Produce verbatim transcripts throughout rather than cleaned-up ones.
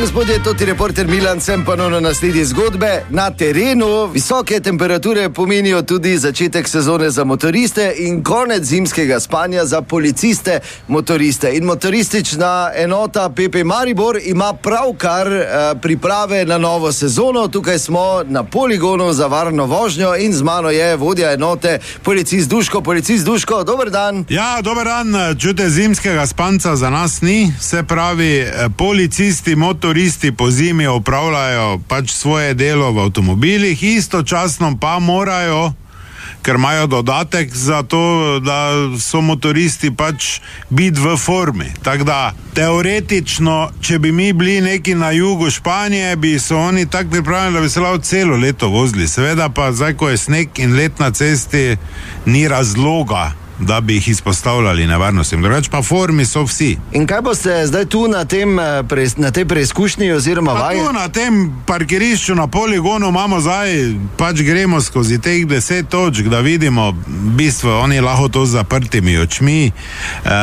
gospodje, to je reporter Milan, sem ponovno na sledi zgodbe. Na terenu visoke temperature pomenijo tudi začetek sezone za motoriste in konec zimskega spanja za policiste motoriste. In motoristična enota P P Maribor ima pravkar uh, priprave na novo sezono. Tukaj smo na poligonu za varno vožnjo in z mano je vodja enote, policist Duško. Policist Duško, dober dan. Ja, dober dan. Čute, zimskega spanca za nas ni, se pravi, policisti, motoristi po zimi opravljajo pač svoje delo v avtomobilih, istočasno pa morajo, ker imajo dodatek za to, da so motoristi pač biti v formi. Tako da, teoretično, če bi mi bili neki na jugu Španije, bi so oni tako pripravljeni, da bi se lahko celo leto vozili. Seveda pa zdaj, ko je sneg in let na cesti, ni razloga, da bi jih izpostavljali nevarnostim. Drugač pa formi so vsi. In kaj boste zdaj tu na, tem, na tej preizkušnji oziroma vaji? Tu na tem parkirišču na poligonu imamo zdaj, pač gremo skozi teh deset točk, da vidimo, v bistvu oni lahko to z zaprtimi očmi e,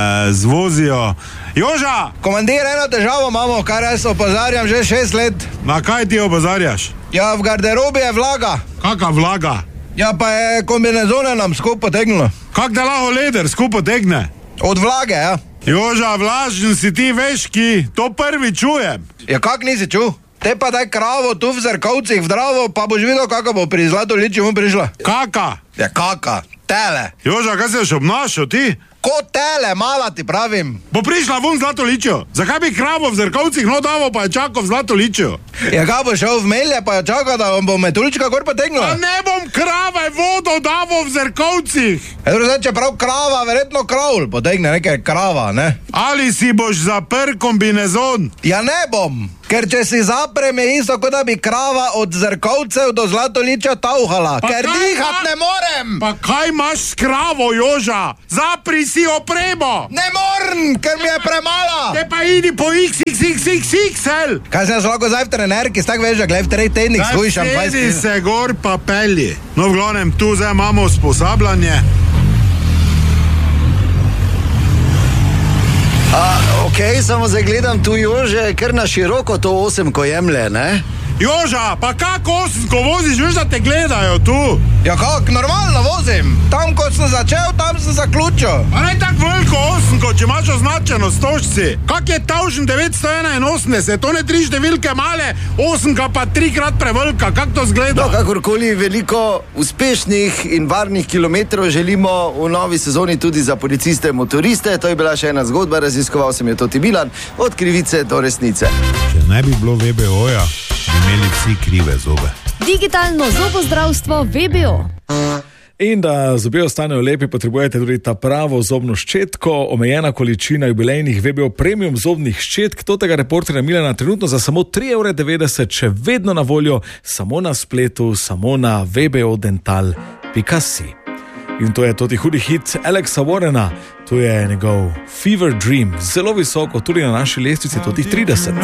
zvozijo. Joža! Komandir, eno težavo imamo, kar jaz opozarjam že šest let. Na kaj ti opozarjaš? Ja, v garderobi je vlaga. Kaka vlaga? Ja, pa je kombinezone nam skupaj potegnilo. Kak da lahko leder skupaj potegne? Od vlage, ja. Joža, vlažen si ti, veš ki, to prvi čujem. Ja, kak nisi čul? Te pa daj kravo tu v Zrkovcih v Dravo, pa boš videl, kako bo pri Zlatoličju mu prišla. Kaka? Ja, kaka? Tele. Joža, kaj se boš obnašal ti? Kot tele, mala ti pravim. Bo prišla vun v Zlatoličju. Zakaj bi kravo v Zrkovcih no davo, pa je čakal v Zlatoličju? Ja, kaj bo šel v Melje, pa je čakal, da bo metolička gor potegnila? A ne bom krave vodo davo v Zrkovcih. Edro, zdaj, če prav krava, verjetno kravl potegne, nekaj krava, ne? Ali si boš zaprl kombinezon? Ja, ne bom. Ker če si zaprem, je isto, kot da bi krava od Zrkovcev do Zlatoličja tauhala. Pa ker dihat ne morem. Pa kaj imaš s kravo, Joža? Zapri si opremo. Ne morem, ker mi je premala. Te pa idi po iks iks iks iks iks el. Kaj se jaz lahko zdaj v trenerki, stak veš, da glej v trej tednik skušam. Sedi se gor pa pelji. No, v glavnem, tu zdaj imamo usposabljanje. A, ok, samo zdaj gledam tu Jože, ker na široko to osemko jemlje, ne? Joža, pa kako osemko voziš, veš, da te gledajo tu? Ja, kak, normalno vozim. Tam, ko sem začel, tam sem zaključil. A ne tako veliko osemko, če imaš označeno stožci. Kak je tavžen devetsto enainosemdeset? To ne tri številke male, osemka pa trikrat prevelika. Kak to zgleda? No, kakorkoli, veliko uspešnih in varnih kilometrov želimo v novi sezoni tudi za policiste, motoriste. To je bila še ena zgodba, raziskoval sem jo Toti Milan, od krivice do resnice. Če ne bi bilo V B O-ja, bi imeli vsi krive zobe. Digitalno zobozdravstvo V B O. In da zobje ostanejo lepi, potrebujete tudi ta pravo zobno ščetko. Omejena količina jubilejnih V B O premium zobnih ščetk totega reporterja Milana trenutno za samo tri evre devetdeset, še vedno na voljo, samo na spletu, samo na v b o dental pika si. In to je toti hudi hit Alexa Warrena, to je njegov Fever Dream, zelo visoko, tudi na naši lestvici totih trideset.